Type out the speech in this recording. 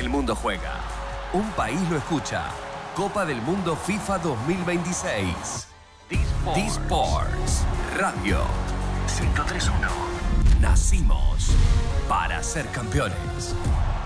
El mundo juega. Un país lo escucha. Copa del Mundo FIFA 2026. D-Sports Radio 103.1. Nacimos para ser campeones.